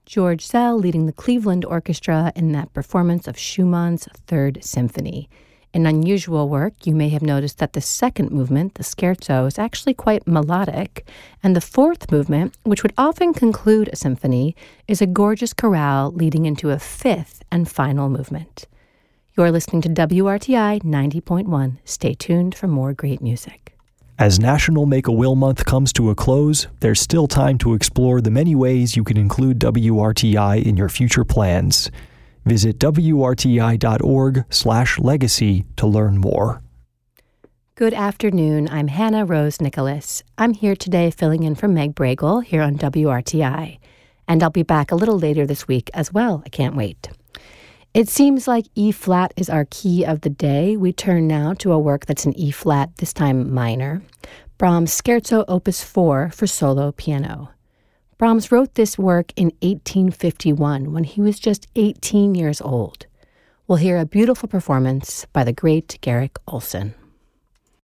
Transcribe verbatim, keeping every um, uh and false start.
George Szell leading the Cleveland Orchestra in that performance of Schumann's Third Symphony. An unusual work, you may have noticed that the second movement, the scherzo, is actually quite melodic, and the fourth movement, which would often conclude a symphony, is a gorgeous chorale leading into a fifth and final movement. You're listening to W R T I ninety point one. Stay tuned for more great music. As National Make-A-Will Month comes to a close, there's still time to explore the many ways you can include W R T I in your future plans. Visit W R T I dot org slash legacy to learn more. Good afternoon. I'm Hannah Rose Nicholas. I'm here today filling in for Meg Bragle here on W R T I. And I'll be back a little later this week as well. I can't wait. It seems like E-flat is our key of the day. We turn now to a work that's in E-flat, this time minor. Brahms' Scherzo Opus four for solo piano. Brahms wrote this work in eighteen fifty-one when he was just eighteen years old. We'll hear a beautiful performance by the great Garrick Ohlson.